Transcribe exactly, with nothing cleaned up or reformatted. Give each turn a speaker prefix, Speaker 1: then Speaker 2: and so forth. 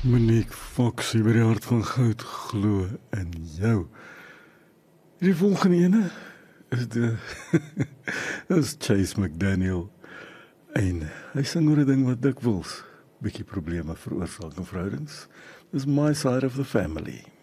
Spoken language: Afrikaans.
Speaker 1: Monique Foxie by die hart van goud glo in jou. Die volgende ene is de is Chase McDaniel. En hy sing oor 'n ding wat dikwels bietjie probleme veroorsaak in verhoudings. Dis My Side of the Family.